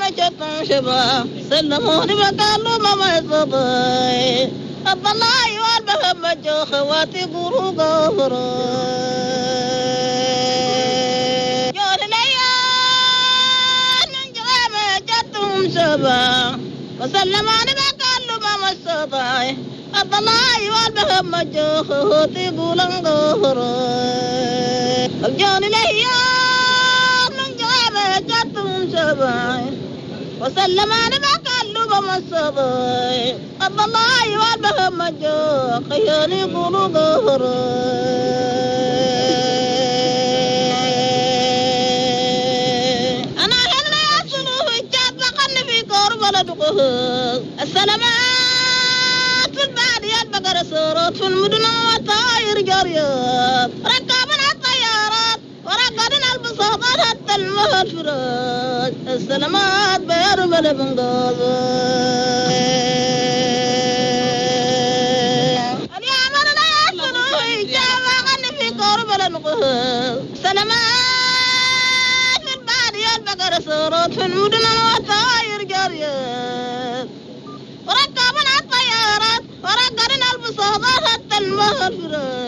جتن شبا سلموني بقالوا ما يصبي الله يوالبهم مجو خواتي قرو قهرا جون ليان من جغام جتن شبا وسلموني بقالوا ما يصبي الله يوالبهم مجو خواتي قرو قهرا جون ليان من جغام جتن شبا وسلم أنا بقلب مصبي قد الله والبهم مجو خياني قولوا ظهري أنا هلا يصلوا الجاد بقن في قرب لدقه السلامات في الباديات بقر سورات في المدن وطاير جريات ركابنا الطيارات ورقدنا البساطات حتى المهفرات السلامات بيرمل بنقاضي اليوم أنا لا يصلوا إجابة غني في قرب لنقه سلامات في الباديات بقر سورات في المدن وطاير جريات وركبنا الطيارات ورقدنا البساطات حتى المهفرات